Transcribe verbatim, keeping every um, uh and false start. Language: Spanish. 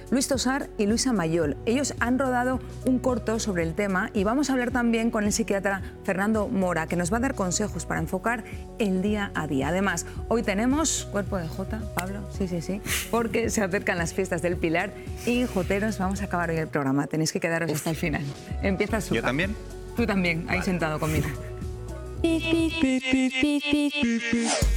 Luis Tosar y Luisa Mayol. Ellos han rodado un corto sobre el tema y vamos a hablar también con el psiquiatra Fernando Mora, que nos va a dar consejos para enfocar el día a día. Además, hoy tenemos cuerpo de Jota, Pablo, sí, sí, sí, porque se acercan las fiestas del Pilar y joteros, vamos a acabar hoy el programa, tenéis que quedaros hasta el final. Empieza su. ¿Yo también? Tú también, ahí vale. Sentado conmigo.